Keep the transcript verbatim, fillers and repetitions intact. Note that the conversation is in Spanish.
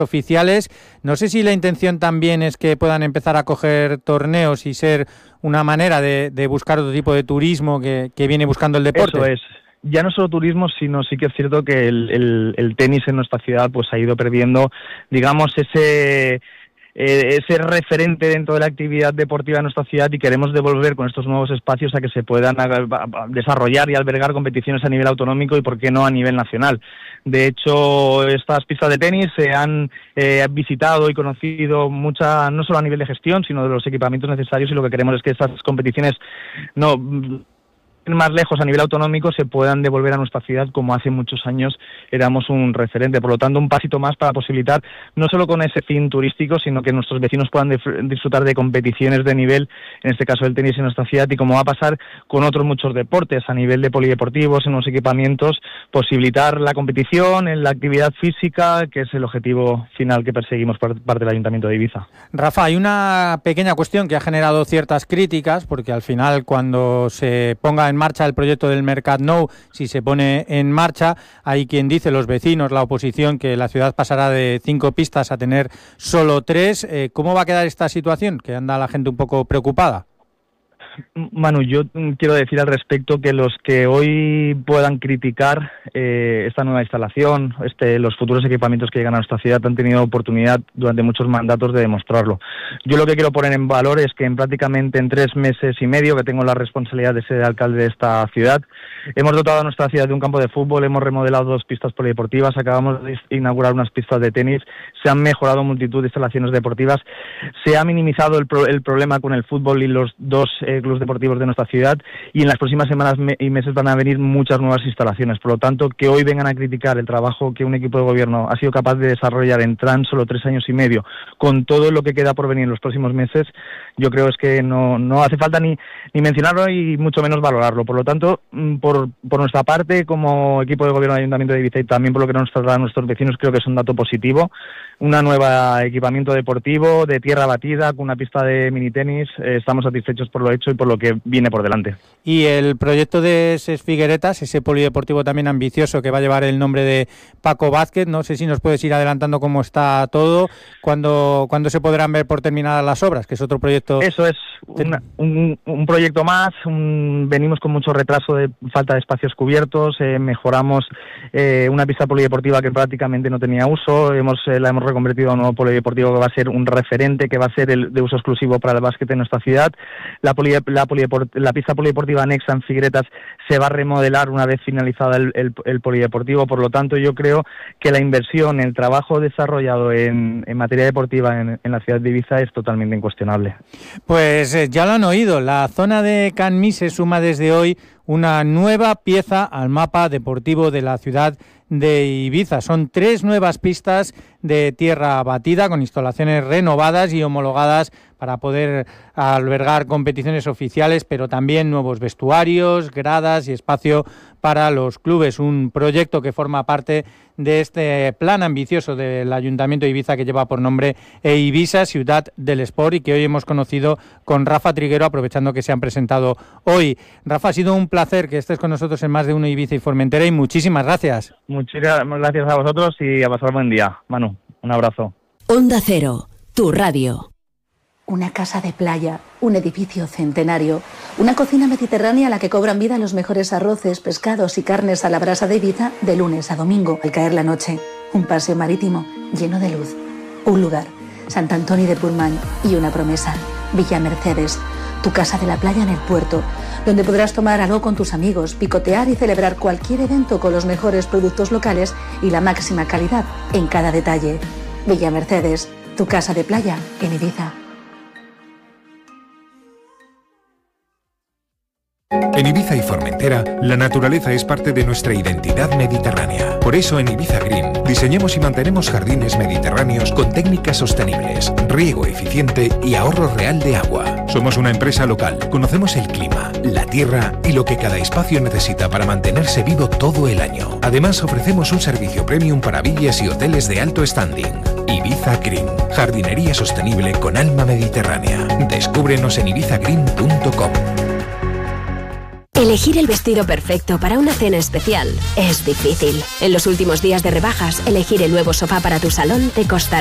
oficiales. No sé si la intención también es que puedan empezar a coger torneos y ser una manera de, de buscar otro tipo de turismo que, que viene buscando el deporte. Eso es. Ya no solo turismo, sino sí que es cierto que el, el, el tenis en nuestra ciudad pues ha ido perdiendo, digamos, ese... Eh, ese referente dentro de la actividad deportiva de nuestra ciudad, y queremos devolver con estos nuevos espacios a que se puedan a, a, a desarrollar y albergar competiciones a nivel autonómico y por qué no a nivel nacional. De hecho, estas pistas de tenis se han eh, visitado y conocido mucha, no solo a nivel de gestión, sino de los equipamientos necesarios, y lo que queremos es que estas competiciones no más lejos a nivel autonómico se puedan devolver a nuestra ciudad como hace muchos años éramos un referente. Por lo tanto, un pasito más para posibilitar no solo con ese fin turístico, sino que nuestros vecinos puedan disfrutar de competiciones de nivel, en este caso el tenis en nuestra ciudad, y como va a pasar con otros muchos deportes a nivel de polideportivos, en los equipamientos, posibilitar la competición en la actividad física, que es el objetivo final que perseguimos por parte del Ayuntamiento de Ibiza. Rafa, hay una pequeña cuestión que ha generado ciertas críticas, porque al final cuando se ponga en marcha el proyecto del Mercat Nou, si se pone en marcha, hay quien dice, los vecinos, la oposición, que la ciudad pasará de cinco pistas a tener solo tres. Eh, ¿Cómo va a quedar esta situación? Que anda la gente un poco preocupada. Manu, yo quiero decir al respecto que los que hoy puedan criticar eh, esta nueva instalación, este, los futuros equipamientos que llegan a nuestra ciudad, han tenido oportunidad durante muchos mandatos de demostrarlo. Yo lo que quiero poner en valor es que en prácticamente en tres meses y medio que tengo la responsabilidad de ser alcalde de esta ciudad, hemos dotado a nuestra ciudad de un campo de fútbol, hemos remodelado dos pistas polideportivas, acabamos de inaugurar unas pistas de tenis, se han mejorado multitud de instalaciones deportivas, se ha minimizado el, pro, el problema con el fútbol y los dos eh, clubes deportivos de nuestra ciudad, y en las próximas semanas me- y meses van a venir muchas nuevas instalaciones. Por lo tanto, que hoy vengan a criticar el trabajo que un equipo de gobierno ha sido capaz de desarrollar en tan solo tres años y medio, con todo lo que queda por venir en los próximos meses, yo creo es que no, no hace falta ni, ni mencionarlo y mucho menos valorarlo. Por lo tanto, por, por nuestra parte, como equipo de gobierno del Ayuntamiento de Ibiza, y también por lo que nos trasladan nuestros vecinos, creo que es un dato positivo. Una nueva equipamiento deportivo de tierra batida, con una pista de minitenis. Eh, estamos satisfechos por lo hecho y por lo que viene por delante. Y el proyecto de Ses Figueretas, ese polideportivo también ambicioso que va a llevar el nombre de Paco Vázquez, no sé si nos puedes ir adelantando cómo está todo, cuándo, cuándo se podrán ver por terminadas las obras, que es otro proyecto. Eso es, una, un, un proyecto más, un, venimos con mucho retraso de falta de espacios cubiertos, eh, mejoramos eh, una pista polideportiva que prácticamente no tenía uso, hemos eh, la hemos reconvertido a un nuevo polideportivo que va a ser un referente, que va a ser el de uso exclusivo para el básquet en nuestra ciudad. La, poli, la, polideport, la pista polideportiva anexa en Figueretas se va a remodelar una vez finalizada el, el, el polideportivo. Por lo tanto, yo creo que la inversión, el trabajo desarrollado en, en materia deportiva en, en la ciudad de Ibiza es totalmente incuestionable. Pues eh, ya lo han oído, la zona de Can Mis se suma desde hoy una nueva pieza al mapa deportivo de la ciudad de Ibiza. Son tres nuevas pistas de tierra batida con instalaciones renovadas y homologadas para poder albergar competiciones oficiales, pero también nuevos vestuarios, gradas y espacio para los clubes. Un proyecto que forma parte de este plan ambicioso del Ayuntamiento de Ibiza que lleva por nombre Ibiza, Ciudad del Sport, y que hoy hemos conocido con Rafa Triguero, aprovechando que se han presentado hoy. Rafa, ha sido un placer que estés con nosotros en Más de Uno Ibiza y Formentera, y muchísimas gracias. Muchísimas gracias a vosotros y a pasar buen día. Manu, un abrazo. Onda Cero, tu radio. Una casa de playa, un edificio centenario, una cocina mediterránea a la que cobran vida los mejores arroces, pescados y carnes a la brasa de Ibiza de lunes a domingo al caer la noche. Un paseo marítimo lleno de luz. Un lugar, Sant Antoni de Portmany, y una promesa, Villa Mercedes, tu casa de la playa en el puerto, donde podrás tomar algo con tus amigos, picotear y celebrar cualquier evento con los mejores productos locales y la máxima calidad en cada detalle. Villa Mercedes, tu casa de playa en Ibiza. En Ibiza y Formentera, la naturaleza es parte de nuestra identidad mediterránea. Por eso en Ibiza Green diseñamos y mantenemos jardines mediterráneos con técnicas sostenibles, riego eficiente y ahorro real de agua. Somos una empresa local, conocemos el clima, la tierra y lo que cada espacio necesita para mantenerse vivo todo el año. Además, ofrecemos un servicio premium para villas y hoteles de alto standing. Ibiza Green, jardinería sostenible con alma mediterránea. Descúbrenos en ibiza green punto com. Elegir el vestido perfecto para una cena especial es difícil. En los últimos días de rebajas, elegir el nuevo sofá para tu salón te costará